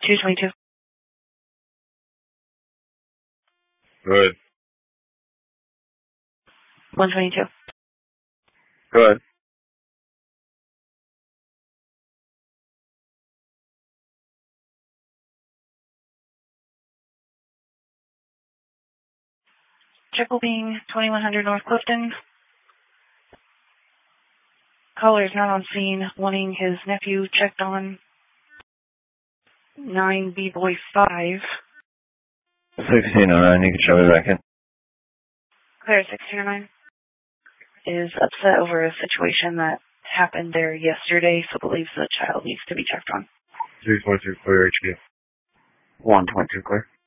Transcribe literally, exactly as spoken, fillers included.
two twenty-two. Go ahead. one twenty-two. Go ahead. Triple being twenty-one hundred North Clifton. Caller is not on scene, wanting his nephew checked on. nine B-Boy five. sixteen oh nine, you can show me back in. Claire sixteen oh nine is upset over a situation that happened there yesterday, so believes the child needs to be checked on. three twenty-two, clear H Q. one twenty-two, clear.